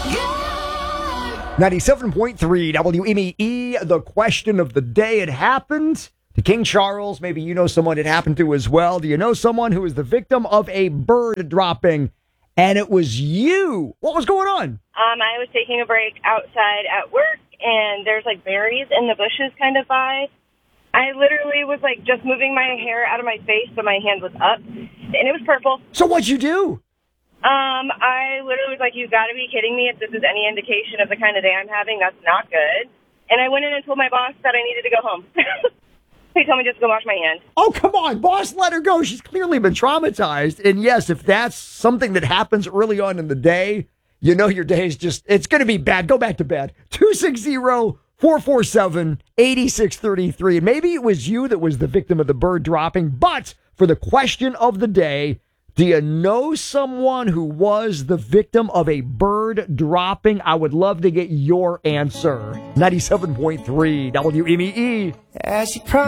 97.3 WMEE, the question of the day. It happened to King Charles. Maybe you know someone it happened to as well. Do you know someone who was the victim of a bird dropping? And it was you. What was going on? I was taking a break outside at work, and there's like berries in the bushes kind of by. I literally was like just moving my hair out of my face, so my hand was up, and it was purple. So what'd you do? I literally was like, you got to be kidding me. If this is any indication of the kind of day I'm having, that's not good. And I went in and told my boss that I needed to go home. He told me just to go wash my hands. Oh, come on. Boss, let her go. She's clearly been traumatized. And yes, if that's something that happens early on in the day, you know your day is just, it's going to be bad. Go back to bed. 260-447-8633. And maybe it was you that was the victim of the bird dropping. But for the question of the day, do you know someone who was the victim of a bird dropping? I would love to get your answer. 97.3 WMEE. As you promised.